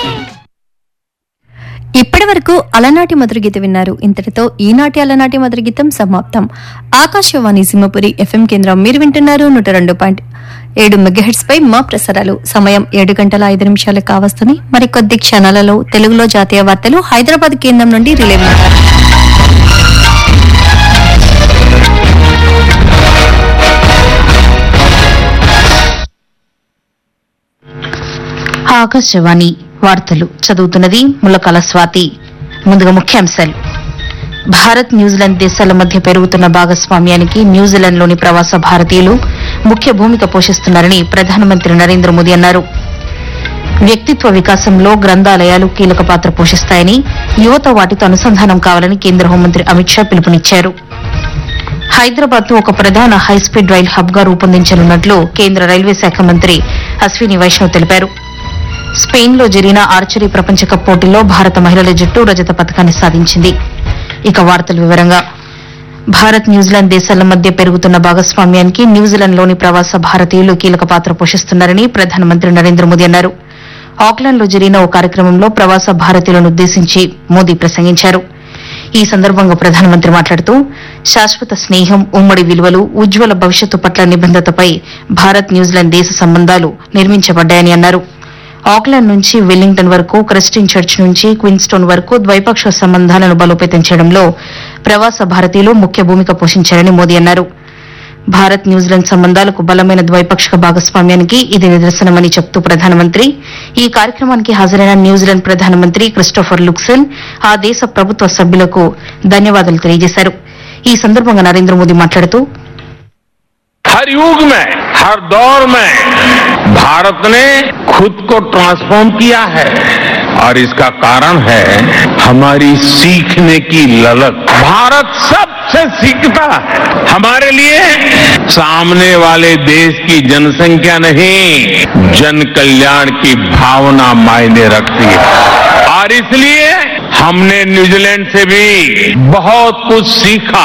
ఇప్పటి వరకు అలనాటి మధుర గీత విన్నారు. ఇంతటితో ఈనాటి అలనాటి మధుర గీతం సమాప్తం. ఆకాశవాణి సింహపురి ఎఫ్ఎం కేంద్రం మీరు వింటున్నారు 102.7 మెగాహెర్ట్జ్ పై మా ప్రసారాలు. సమయం 7:05 కావస్తుంది. మరికొద్ది క్షణాలలో తెలుగులో జాతీయ వార్తలు హైదరాబాద్ కేంద్రం నుండి రిలే అవుతారు. ఆకాశవాణి వార్తలు చదువుతున్నది ముల్లకాల స్వాతి. ముందుగా ముఖ్యాంశాలు. భారత్ న్యూజిలాండ్ దేశాల మధ్య పెరుగుతున్న భాగస్వామ్యానికి న్యూజిలాండ్లోని ప్రవాస భారతీయులు ముఖ్య భూమిక పోషిస్తున్నారని ప్రధానమంత్రి నరేంద్ర మోదీ అన్నారు. వ్యక్తిత్వ వికాసంలో గ్రంథాలయాలు కీలక పాత్ర పోషిస్తాయని, యువత వాటితో అనుసంధానం కావాలని కేంద్ర హోంమంత్రి అమిత్ షా పిలుపునిచ్చారు. హైదరాబాద్ ను ఒక ప్రధాన హైస్పీడ్ రైల్ హబ్ గా రూపొందించనున్నట్లు కేంద్ర రైల్వే శాఖ మంత్రి అశ్విని వైష్ణవ్ తెలిపారు. స్పెయిన్ లో జరిగిన ఆర్చరీ ప్రపంచ కప్ పోటీల్లో భారత మహిళల జట్టు రజత పతకాన్ని సాధించింది. ఇక వార్తల వివరంగా. భారత్ న్యూజిలాండ్ దేశాల మధ్య పెరుగుతున్న భాగస్వామ్యానికి న్యూజిలాండ్లోని ప్రవాస భారతీయులు కీలక పాత్ర పోషిస్తున్నారని ప్రధానమంత్రి నరేంద్ర మోదీ అన్నారు. ఆక్లాండ్ లో జరిగిన ఓ కార్యక్రమంలో ప్రవాస భారతీయులను ఉద్దేశించి మోదీ ప్రసంగించారు. ఈ సందర్భంగా ప్రధానమంత్రి మాట్లాడుతూ శాశ్వత స్నేహం, ఉమ్మడి విలువలు, ఉజ్వల భవిష్యత్తు పట్ల నిబద్దతపై భారత్ న్యూజిలాండ్ దేశ సంబంధాలు నిర్మించబడ్డాయని అన్నారు. ఆక్లాండ్ నుంచి వెల్లింగ్టన్ వరకు, క్రిస్టియన్ చర్చ్ నుంచి క్వీన్స్టోన్ వరకు ద్వైపాక్షిక సంబంధాలను బలోపేతం చేయడంలో ప్రవాస భారతీయులు ముఖ్య భూమిక పోషించారని మోదీ అన్నారు. భారత్ న్యూజిలాండ్ సంబంధాలకు బలమైన ద్వైపాక్షిక భాగస్వామ్యానికి ఇది నిదర్శనమని చెప్తూ ప్రధానమంత్రి ఈ కార్యక్రమానికి హాజరైన న్యూజిలాండ్ ప్రధానమంత్రి క్రిస్టోఫర్ లుక్సెన్, ఆ దేశ ప్రభుత్వ సభ్యులకు ధన్యవాదాలు తెలియజేశారు. ఈ సందర్భంగా నరేంద్ర మోదీ మాట్లాడుతూ हर युग में, हर दौर में भारत ने खुद को ट्रांसफॉर्म किया है और इसका कारण है हमारी सीखने की ललक. भारत सबसे सीखता है. हमारे लिए सामने वाले देश की जनसंख्या नहीं, जन कल्याण की भावना मायने रखती है और इसलिए हमने न्यूजीलैंड से भी बहुत कुछ सीखा.